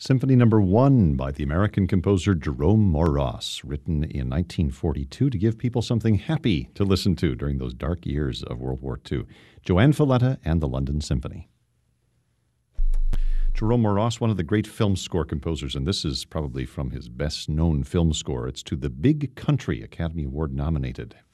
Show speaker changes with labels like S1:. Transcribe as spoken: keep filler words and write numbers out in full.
S1: Symphony Number One by the American composer Jerome Moross, written in nineteen forty-two to give people something happy to listen to during those dark years of World War Two. Joanne Falletta and the London Symphony. Jerome Moross, one of the great film score composers, and this is probably from his best-known film score. It's to The Big Country, Academy Award nominated,